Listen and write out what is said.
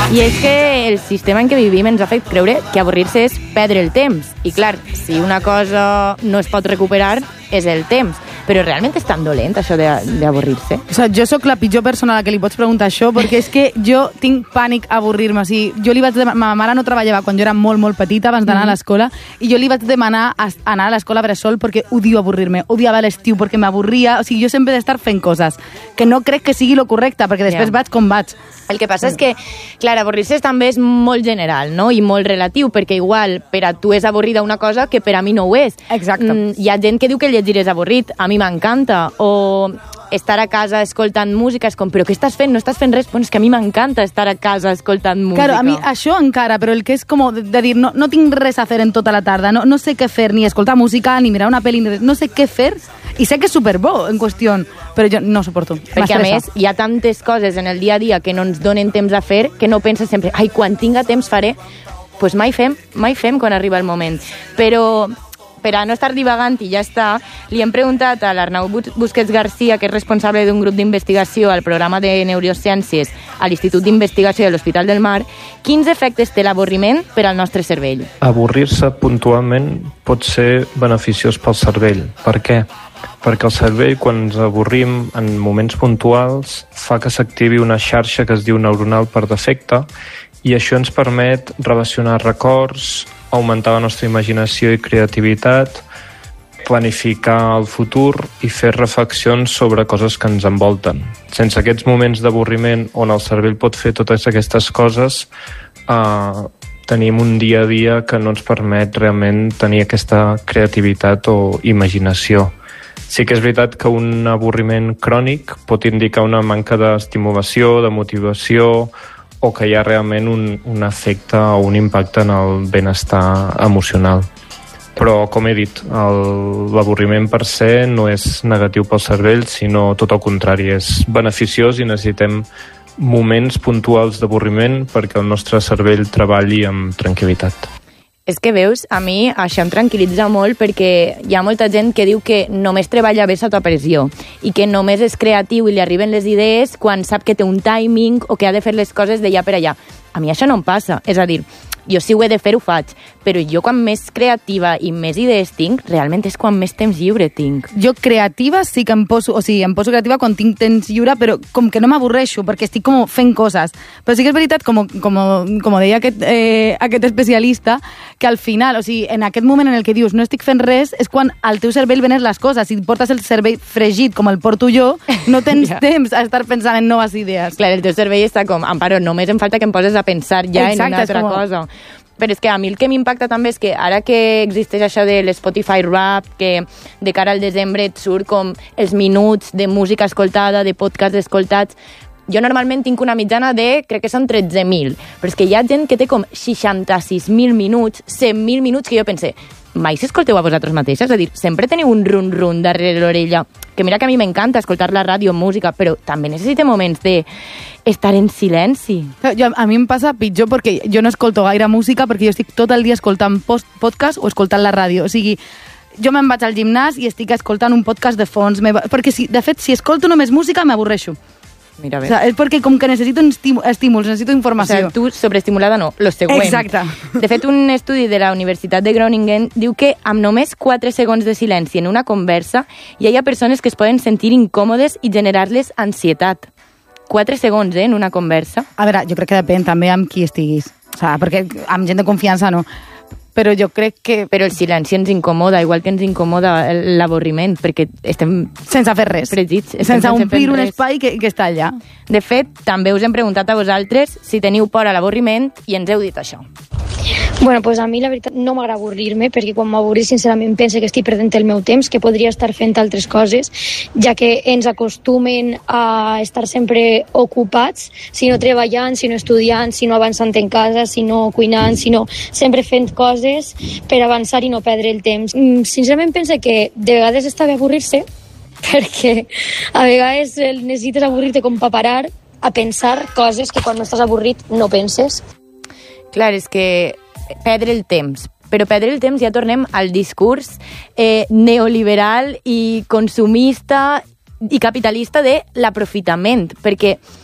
I és que el sistema en què vivim ens ha fet creure que avorrir-se és perdre el temps. I clar, si una cosa no es pot recuperar, és el temps. Però realment és tan dolent, això d'avorrir-se? O sigui, jo sóc la pitjor persona a la que li pots preguntar això, perquè és que jo tinc pànic a avorrir-me. O sigui, jo li vaig demanar... Ma mare no treballava quan jo era molt, molt petita, abans d'anar a l'escola, i jo li vaig demanar anar a l'escola bressol perquè odio avorrir-me. Odiava l'estiu perquè m'avorria. O sigui, jo sempre he d'estar fent coses que no crec que sigui lo correcte, perquè després vaig com vaig. El que passa és que, clar, avorrir-se també és molt general, no? I molt relatiu, perquè igual per a tu és avorrida una cosa que per a mi no ho és. Exacte. Hi ha gent que diu que llegir és avorrit, a mi m'encanta, o estar a casa escoltant música, és com, però què estàs fent? No estàs fent res? Doncs és que a mi m'encanta estar a casa escoltant música. Claro, a mi això encara, però el que és com de dir, no tinc res a fer en tota la tarda, no sé què fer, ni escoltar música, ni mirar una pel·li, no sé què fer, i sé que és superbo en qüestió, però jo no suporto. Perquè a més hi ha tantes coses en el dia a dia que no ens donen temps a fer que no penses sempre, ai, quan tinga temps faré, doncs mai fem quan arriba el moment. Però per a no estar divagant i ja està, li hem preguntat a l'Arnau Busquets Garcia, que és responsable d'un grup d'investigació al programa de neurociències a l'Institut d'Investigació de l'Hospital del Mar, quins efectes té l'avorriment per al nostre cervell. Avorrir-se puntualment pot ser beneficiós pel cervell. Per què? Perquè el cervell, quan ens avorrim en moments puntuals, fa que s'activi una xarxa que es diu neuronal per defecte, i això ens permet relacionar records, augmentar la nostra imaginació i creativitat, planificar el futur i fer reflexions sobre coses que ens envolten. Sense aquests moments d'avorriment on el cervell pot fer totes aquestes coses, tenim un dia a dia que no ens permet realment tenir aquesta creativitat o imaginació. Sí que és veritat que un avorriment crònic pot indicar una manca d'estimulació, de motivació, o que hi ha realment un efecte o un impacte en el benestar emocional. Però, com he dit, l'avorriment per se no és negatiu pel cervell, sinó tot el contrari, és beneficiós i necessitem moments puntuals d'avorriment perquè el nostre cervell treballi amb tranquil·litat. És que veus, a mi això em tranquil·litza molt perquè hi ha molta gent que diu que només treballa bé sota pressió i que només és creatiu i li arriben les idees quan sap que té un timing o que ha de fer les coses d'allà per allà. A mi això no em passa, és a dir, jo si ho he de fer ho faig, però jo quan més creativa i més idees tinc, realment és quan més temps lliure tinc. Jo creativa sí que em poso creativa quan tinc temps lliure, però com que no m'avorreixo, perquè estic com fent coses. Però sí que és veritat, com deia aquest especialista, que al final, o sigui, en aquest moment en el que dius no estic fent res, és quan al teu cervell venen les coses. Si portes el cervell fregit com el porto jo, no tens temps a estar pensant en noves idees. Clar, el teu cervell està com, Amparo, només em falta que em poses a pensar ja en una altra cosa. Però és que a mi el que m'impacta també és que ara que existeix això de l'Spotify Rap, que de cara al desembre et surt com els minuts de música escoltada, de podcast escoltats, jo normalment tinc una mitjana de, crec que són 13.000, però és que hi ha gent que té com 66.000 minuts, 100.000 minuts, que jo pense, mai s'escolteu a vosaltres mateixes? És a dir, sempre teniu un run-run darrere l'orella, que mira que a mi m'encanta escoltar la ràdio, música, però també necessite moments de estar en silenci. A mi em passa pitjor perquè jo no escolto gaire música perquè jo estic tot el dia escoltant podcast o escoltant la ràdio. O sigui, jo me'n vaig al gimnàs i estic escoltant un podcast de fons. Perquè, de fet, si escolto només música, m'avorreixo. Mira bé. O sigui, és perquè com que necessito estímuls, necessito informació. O sigui, tu sobreestimulada no, lo següent. Exacte. De fet, un estudi de la Universitat de Groningen diu que amb només 4 segons de silenci en una conversa hi ha persones que es poden sentir incòmodes i generar-les ansietat. 4 segons, en una conversa. A veure, jo crec que depèn també amb qui estiguis. O sigui, perquè amb gent de confiança no. Però jo crec que... Però el silenci ens incomoda, igual que ens incomoda l'avorriment, perquè estem... Sense fer res. Fregits. Sense omplir un espai que està allà. De fet, també us hem preguntat a vosaltres si teniu por a l'avorriment i ens heu dit això. Bueno, pues a mi la veritat no m'agrada avorrir-me perquè quan m'avorris sincerament penso que estic perdent el meu temps, que podria estar fent altres coses, ja que ens acostumen a estar sempre ocupats, si no treballant, si no estudiant, si no avançant en casa, si no cuinant, si no sempre fent coses per avançar i no perdre el temps. Sincerament penso que de vegades està bé avorrir-se perquè a vegades necessites avorrir-te com per parar a pensar coses que quan no estàs avorrit no penses. Clar, és que perdre el temps. Però perdre el temps ja tornem al discurs neoliberal i consumista i capitalista de l'aprofitament, perquè